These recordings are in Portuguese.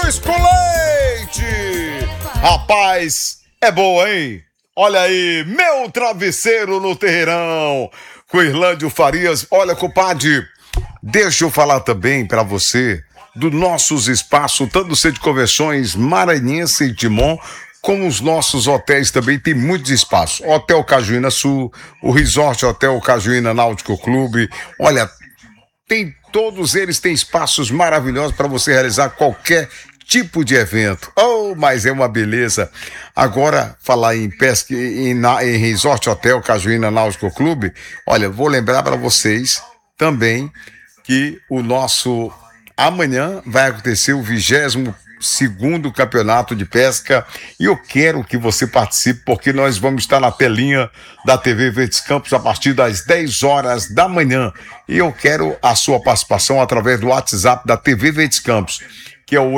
Cruz com leite. Rapaz, é boa, hein? Olha aí, meu travesseiro no terreirão. Com Irlândio Farias. Olha, compadre, deixa eu falar também pra você dos nossos espaços, tanto do Centro de Convenções Maranhense e Timon, como os nossos hotéis também tem muitos espaços. Hotel Cajuína Sul, o Resort Hotel Cajuína Náutico Clube. Olha, todos eles têm espaços maravilhosos para você realizar qualquer tipo de evento. Oh, mas é uma beleza. Agora, falar em pesca, em Resort Hotel Cajuína Náutico Clube, olha, vou lembrar para vocês também que o nosso amanhã vai acontecer o 22º Campeonato de Pesca e eu quero que você participe porque nós vamos estar na telinha da TV Verdes Campos a partir das 10 horas da manhã e eu quero a sua participação através do WhatsApp da TV Verdes Campos, que é o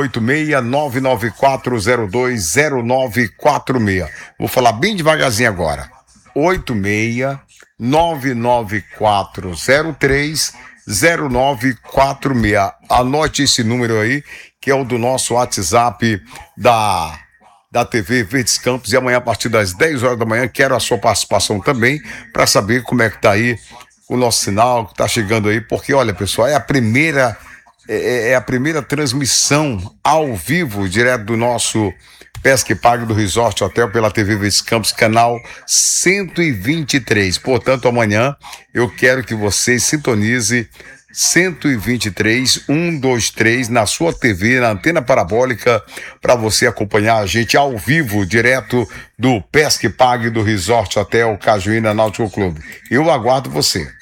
86-994020946. Vou falar bem devagarzinho agora. 86-994030946. Anote esse número aí, que é o do nosso WhatsApp da TV Verdes Campos. E amanhã, a partir das 10 horas da manhã, quero a sua participação também, para saber como é que tá aí o nosso sinal, que tá chegando aí. Porque, olha, pessoal, é a primeira transmissão ao vivo, direto do nosso Pesca e Pague do Resort Hotel pela TV Verdes Campos, canal 123. Portanto, amanhã eu quero que você sintonize 123, 123 na sua TV, na antena parabólica, para você acompanhar a gente ao vivo, direto do Pesca e Pague do Resort Hotel Cajuína Náutico Clube. Eu aguardo você.